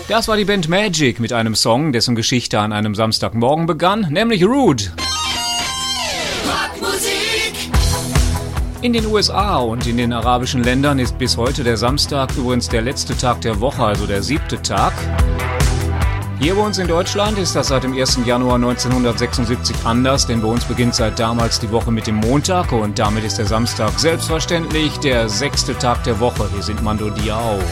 Das war die Band Magic mit einem Song, dessen Geschichte an einem Samstagmorgen begann, nämlich Rude. In den USA und in den arabischen Ländern ist bis heute der Samstag übrigens der letzte Tag der Woche, also der 7. Tag. Hier bei uns in Deutschland ist das seit dem 1. Januar 1976 anders, denn bei uns beginnt seit damals die Woche mit dem Montag und damit ist der Samstag selbstverständlich der 6. Tag der Woche. Hier sind Mando Diao.